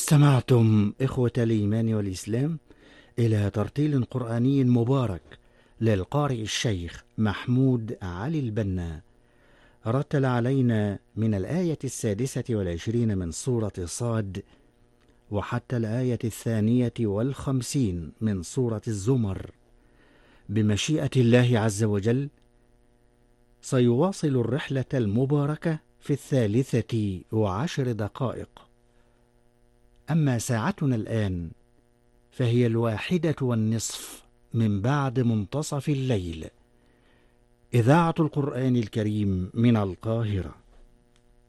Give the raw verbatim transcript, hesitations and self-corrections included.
استمعتم إخوة الإيمان والإسلام إلى ترتيل قرآني مبارك للقارئ الشيخ محمود علي البنا. رتل علينا من الآية السادسة والعشرين من سورة صاد وحتى الآية الثانية والخمسين من سورة الزمر. بمشيئة الله عز وجل سيواصل الرحلة المباركة في الثالثة وعشر دقائق. أما ساعتنا الآن فهي الواحدة والنصف من بعد منتصف الليل. إذاعة القرآن الكريم من القاهرة.